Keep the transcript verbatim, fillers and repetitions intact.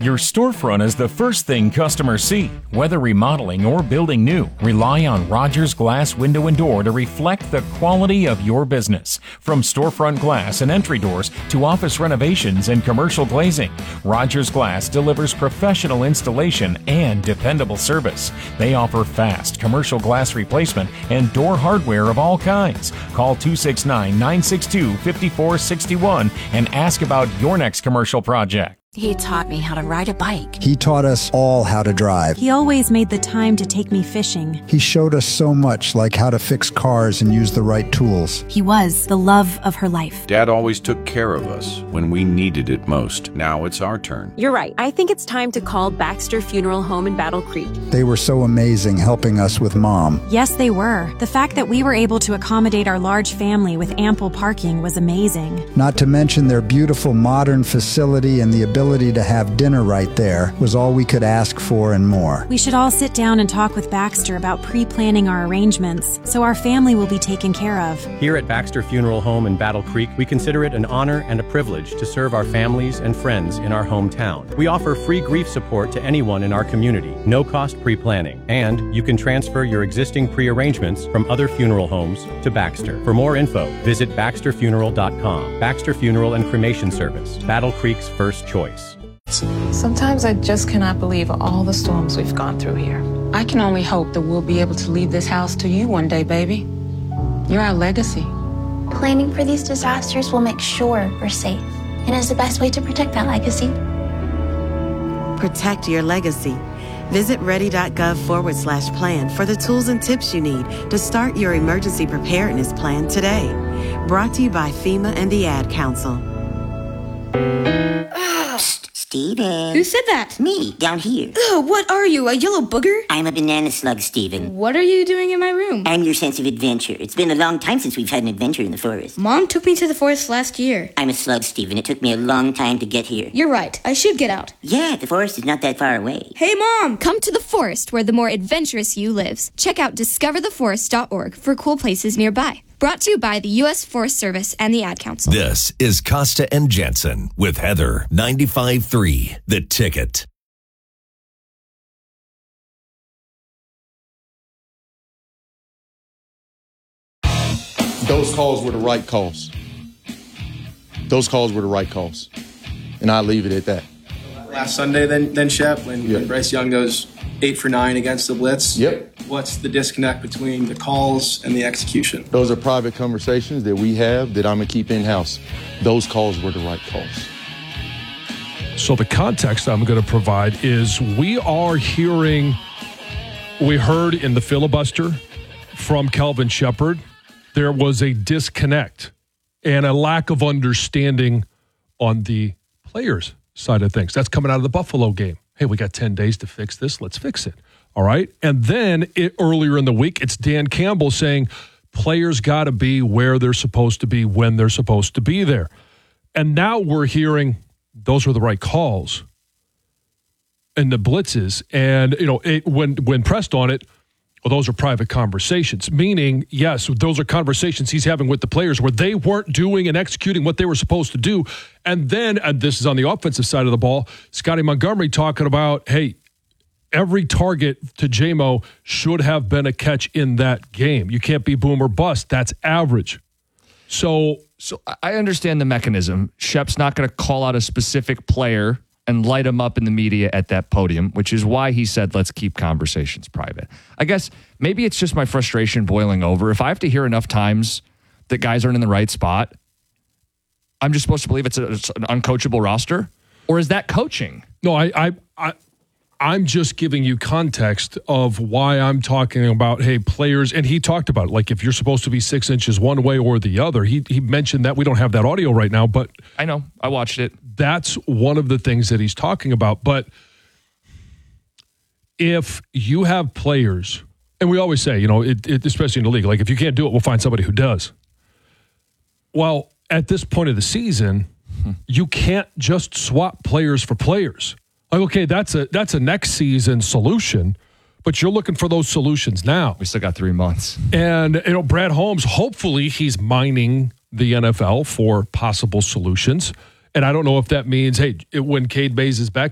Your storefront is the first thing customers see. Whether remodeling or building new, rely on Rogers Glass Window and Door to reflect the quality of your business. From storefront glass and entry doors to office renovations and commercial glazing, Rogers Glass delivers professional installation and dependable service. They offer fast commercial glass replacement and door hardware of all kinds. Call two six nine, nine six two, five four six one and ask about your next commercial project. He taught me how to ride a bike. He taught us all how to drive. He always made the time to take me fishing. He showed us so much, like how to fix cars and use the right tools. He was the love of her life. Dad always took care of us when we needed it most. Now it's our turn. You're right. I think it's time to call Baxter Funeral Home in Battle Creek. They were so amazing helping us with Mom. Yes, they were. The fact that we were able to accommodate our large family with ample parking was amazing. Not to mention their beautiful modern facility and the ability to have dinner right there was all we could ask for and more. We should all sit down and talk with Baxter about pre-planning our arrangements so our family will be taken care of. Here at Baxter Funeral Home in Battle Creek, we consider it an honor and a privilege to serve our families and friends in our hometown. We offer free grief support to anyone in our community, no cost pre-planning, and you can transfer your existing pre-arrangements from other funeral homes to Baxter. For more info, visit baxter funeral dot com. Baxter Funeral and Cremation Service, Battle Creek's first choice. Sometimes I just cannot believe all the storms we've gone through here. I can only hope that we'll be able to leave this house to you one day, baby. You're our legacy. Planning for these disasters will make sure we're safe and is the best way to protect that legacy. Protect your legacy. Visit ready.gov forward slash plan for the tools and tips you need to start your emergency preparedness plan today. Brought to you by FEMA and the Ad Council. Steven. Who said that? Me, down here. Ugh, what are you, a yellow booger? I'm a banana slug, Steven. What are you doing in my room? I'm your sense of adventure. It's been a long time since we've had an adventure in the forest. Mom took me to the forest last year. I'm a slug, Steven. It took me a long time to get here. You're right. I should get out. Yeah, the forest is not that far away. Hey, Mom! Come to the forest where the more adventurous you lives. Check out discover the forest dot org for cool places nearby. Brought to you by the U S Forest Service and the Ad Council. This is Costa and Jensen with Heather ninety-five point three, The Ticket. Those calls were the right calls. Those calls were the right calls. And I'll leave it at that. Last Sunday, then, then Shep, when, yep. when Bryce Young goes eight for nine against the blitz. Yep. What's the disconnect between the calls and the execution? Those are private conversations that we have that I'm going to keep in-house. Those calls were the right calls. So the context I'm going to provide is we are hearing, we heard in the filibuster from Kelvin Shepherd, there was a disconnect and a lack of understanding on the players' side of things. That's coming out of the Buffalo game. Hey, we got ten days to fix this. Let's fix it. All right. And then it, earlier in the week, it's Dan Campbell saying players got to be where they're supposed to be when they're supposed to be there. And now we're hearing those were the right calls and the blitzes. And, you know, it, when, when pressed on it, well, those are private conversations, meaning, yes, those are conversations he's having with the players where they weren't doing and executing what they were supposed to do. And then, and this is on the offensive side of the ball, Scotty Montgomery talking about, hey, every target to J-Mo should have been a catch in that game. You can't be boom or bust. That's average. So, so I understand the mechanism. Shep's not going to call out a specific player and light him up in the media at that podium, which is why he said, let's keep conversations private. I guess maybe it's just my frustration boiling over. If I have to hear enough times that guys aren't in the right spot, I'm just supposed to believe it's, a, it's an uncoachable roster? Or is that coaching? No, I, I, I, I'm just giving you context of why I'm talking about, hey, players, and he talked about it, like if you're supposed to be six inches one way or the other. He he mentioned that. We don't have that audio right now, but I know. I watched it. That's one of the things that he's talking about. But if you have players, and we always say, you know, it, it, especially in the league, like if you can't do it, we'll find somebody who does. Well, at this point of the season, hmm. you can't just swap players for players. Like, okay, that's a that's a next season solution, but you're looking for those solutions now. We still got three months. And, you know, Brad Holmes, hopefully he's mining the N F L for possible solutions. And I don't know if that means, hey, when Cade Mays is back,